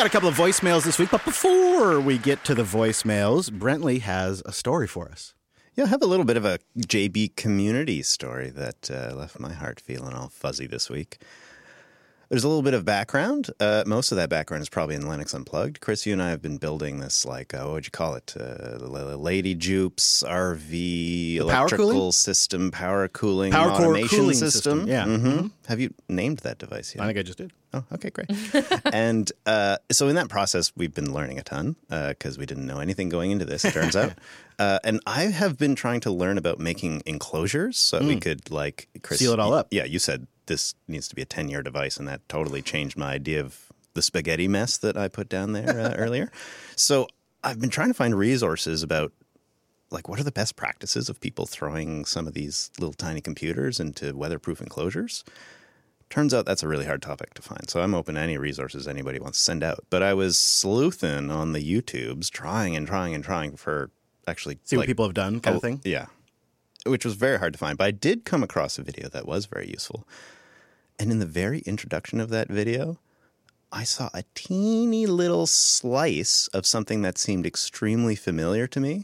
got a couple of voicemails this week, but before we get to the voicemails, Brentley has a story for us. Yeah, I have a little bit of a JB community story that left my heart feeling all fuzzy this week. There's a little bit of background. Most of that background is probably in Linux Unplugged. Chris, you and I have been building this, like, what would you call it? Lady Jupes RV electrical system, power cooling automation system. Yeah. Mm-hmm. Have you named that device yet? I think I just did. Oh, okay, great. And so in that process, we've been learning a ton because we didn't know anything going into this, it turns out. And I have been trying to learn about making enclosures so that we could, like, Chris, seal it all up. Yeah, you said this needs to be a 10-year device, and that totally changed my idea of the spaghetti mess that I put down there earlier. So I've been trying to find resources about, like, what are the best practices of people throwing some of these little tiny computers into weatherproof enclosures. Turns out that's a really hard topic to find. So I'm open to any resources anybody wants to send out. But I was sleuthing on the YouTubes, trying for actually... See what people have done kind of thing? Yeah. Which was very hard to find. But I did come across a video that was very useful. And in the very introduction of that video, I saw a teeny little slice of something that seemed extremely familiar to me.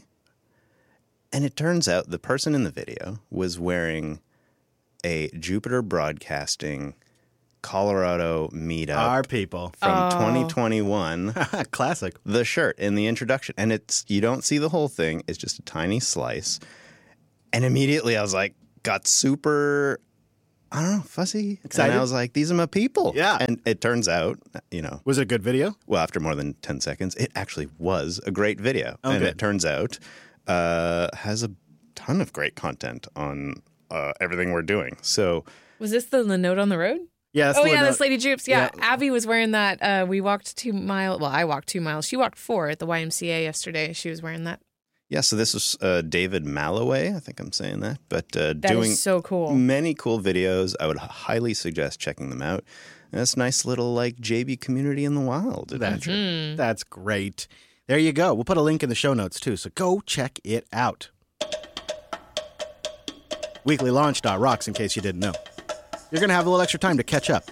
And it turns out the person in the video was wearing a Jupiter Broadcasting Colorado meetup. Our people. From 2021. Classic. The shirt in the introduction. And it's, you don't see the whole thing. It's just a tiny slice. And immediately I was like, got super, I don't know, fuzzy. Excited? And I was like, these are my people. Yeah. And it turns out, you know. Was it a good video? Well, after more than 10 seconds, it actually was a great video. Oh, and good. it turns out has a ton of great content on everything we're doing. So Was this the note on the road? Yeah. That's Lady Jupes. Yeah. Abby was wearing that. We walked 2 miles. Well, I walked 2 miles. She walked 4 at the YMCA yesterday. She was wearing that. Yeah, so this is David Malloway. I think I'm saying that. But That is so cool. Many cool videos. I would highly suggest checking them out. And it's a nice little, like, JB community in the wild adventure. That's great. There you go. We'll put a link in the show notes, too, so go check it out. Weeklylaunch.rocks, in case you didn't know. You're going to have a little extra time to catch up.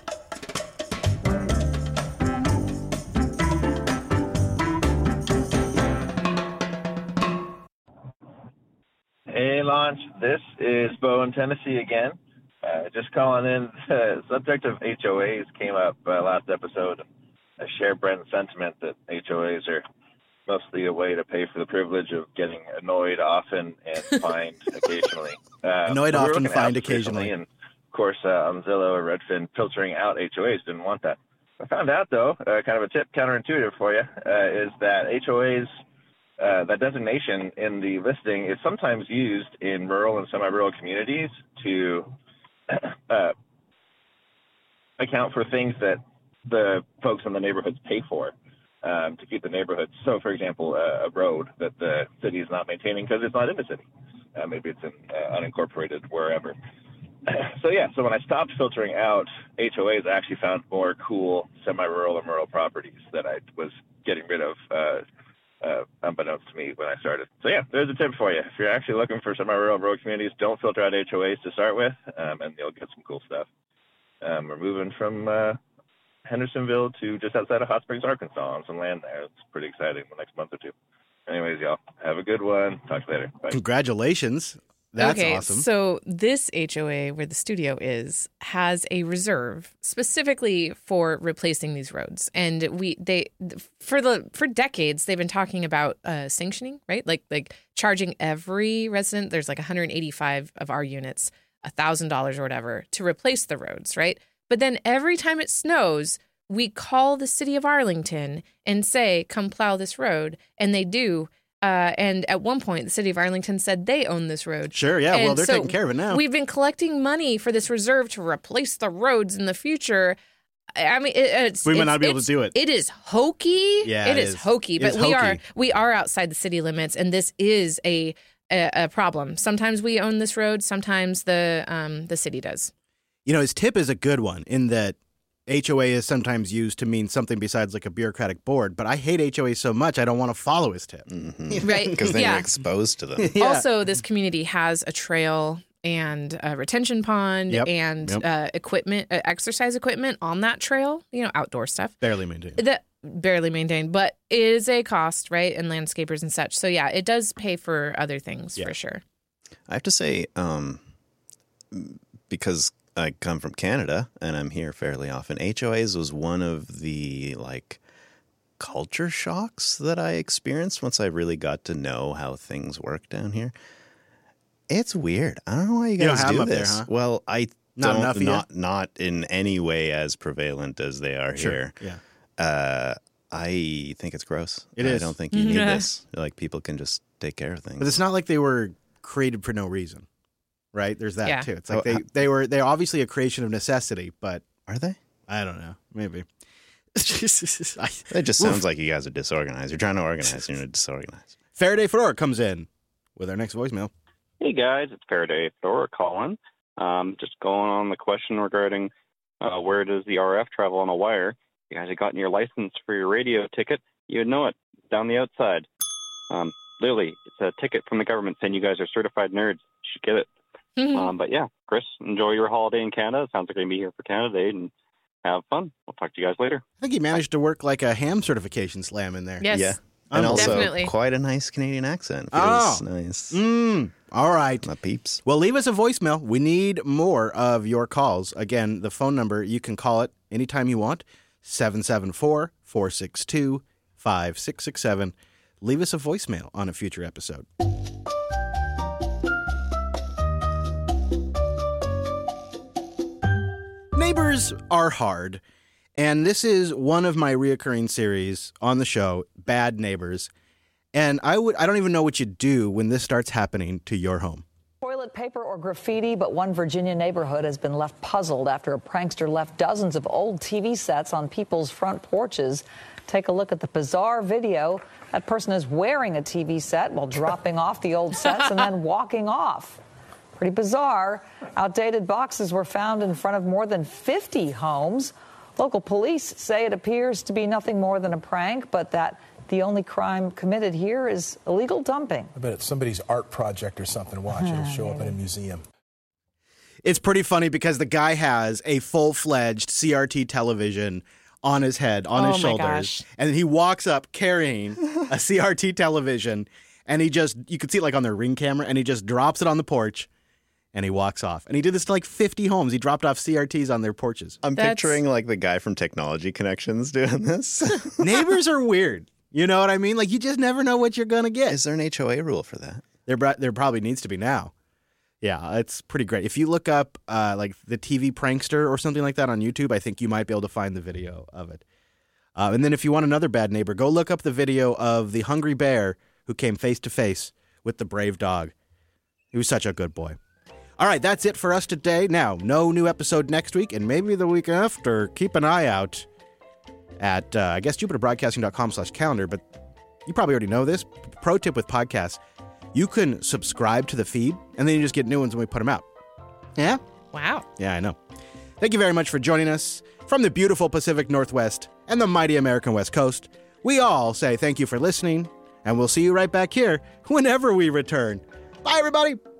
Hey, Launch. This is Bo in Tennessee again. Just calling in. The subject of HOAs came up last episode. I share Brent's sentiment that HOAs are mostly a way to pay for the privilege of getting annoyed often and fined occasionally. Annoyed we were often, looking fined at apps recently, occasionally. And, of course, on Zillow or Redfin, filtering out HOAs didn't want that. I found out, though, kind of a tip, counterintuitive for you, is that HOAs, that designation in the listing is sometimes used in rural and semi-rural communities to account for things that the folks in the neighborhoods pay for to keep the neighborhoods. So, for example, a road that the city is not maintaining because it's not in the city. Maybe it's in unincorporated wherever. So when I stopped filtering out HOAs, I actually found more cool semi-rural and rural properties that I was getting rid of unbeknownst to me when I started. So yeah, there's a tip for you. If you're actually looking for semi-rural and rural communities, don't filter out HOAs to start with, and you'll get some cool stuff. We're moving from Hendersonville to just outside of Hot Springs, Arkansas, on some land there. It's pretty exciting the next month or two. Anyways, y'all, have a good one. Talk to you later. Bye. Congratulations. That's awesome. So this HOA where the studio is has a reserve specifically for replacing these roads. And for decades they've been talking about sanctioning, right? Like charging every resident, there's like 185 of our units, $1,000 or whatever to replace the roads, right? But then every time it snows, we call the city of Arlington and say, come plow this road. And they do. And at one point, the city of Arlington said they own this road. Sure, yeah. And well, they're so taking care of it now. We've been collecting money for this reserve to replace the roads in the future. I mean, we might not be able to do it. It is hokey. Yeah, it is hokey. But we are outside the city limits, and this is a problem. Sometimes we own this road. Sometimes the city does. You know, his tip is a good one in that HOA is sometimes used to mean something besides like a bureaucratic board, but I hate HOA so much I don't want to follow his tip. Mm-hmm. Right? Because then you're exposed to them. Yeah. Also, this community has a trail and a retention pond and equipment, exercise equipment on that trail, outdoor stuff. Barely maintained. That barely maintained, but it is a cost, right? And landscapers and such. So yeah, it does pay for other things for sure. I have to say, because I come from Canada and I'm here fairly often, HOAs was one of the like culture shocks that I experienced once I really got to know how things work down here. It's weird. I don't know why you guys don't have do them up this. there, huh? Well, I Not don't, enough of you? not in any way as prevalent as they are here. Yeah. I think it's gross. It I is. don't think you need this. Like, people can just take care of things. But it's not like they were created for no reason, right? There's that too. It's like they're obviously a creation of necessity, but Are they? I don't know. Maybe. It just sounds like you guys are disorganized. You're trying to organize and you're disorganized. Faraday Fedora comes in with our next voicemail. Hey guys, it's Faraday Fedora calling. Just going on the question regarding where does the RF travel on a wire. You guys have gotten your license for your radio ticket. You would know it. It's down the outside. Literally, it's a ticket from the government saying you guys are certified nerds. You should get it. But yeah, Chris, enjoy your holiday in Canada. Sounds like you're going to be here for Canada Day and have fun. I'll talk to you guys later. I think he managed to work like a ham certification slam in there. Yes. Yeah. And also Definitely. quite a nice Canadian accent. Feels nice. All right. My peeps. Well, leave us a voicemail. We need more of your calls. Again, the phone number, you can call it anytime you want, 774-462-5667. Leave us a voicemail on a future episode. Neighbors are hard, and this is one of my reoccurring series on the show, Bad Neighbors. And I don't even know what you do when this starts happening to your home. Toilet paper or graffiti, but one Virginia neighborhood has been left puzzled after a prankster left dozens of old TV sets on people's front porches. Take a look at the bizarre video. That person is wearing a TV set while dropping off the old sets and then walking off. Pretty bizarre. Outdated boxes were found in front of more than 50 homes. Local police say it appears to be nothing more than a prank, but that the only crime committed here is illegal dumping. I bet it's somebody's art project or something. Watch, it'll show up in a museum. It's pretty funny because the guy has a full-fledged CRT television on his head, on his shoulders. Gosh. And he walks up carrying a CRT television, and you could see it like on their Ring camera, and he just drops it on the porch, and he walks off. And he did this to like 50 homes. He dropped off CRTs on their porches. I'm picturing like the guy from Technology Connections doing this. Neighbors are weird. You know what I mean? Like, you just never know what you're going to get. Is there an HOA rule for that? There probably needs to be now. Yeah, it's pretty great. If you look up like the TV prankster or something like that on YouTube, I think you might be able to find the video of it. And then if you want another bad neighbor, go look up the video of the hungry bear who came face to face with the brave dog. He was such a good boy. All right, that's it for us today. Now, no new episode next week, and maybe the week after. Keep an eye out at, I guess, jupiterbroadcasting.com/calendar, but you probably already know this. Pro tip with podcasts, you can subscribe to the feed, and then you just get new ones when we put them out. Yeah? Wow. Yeah, I know. Thank you very much for joining us from the beautiful Pacific Northwest and the mighty American West Coast. We all say thank you for listening, and we'll see you right back here whenever we return. Bye, everybody.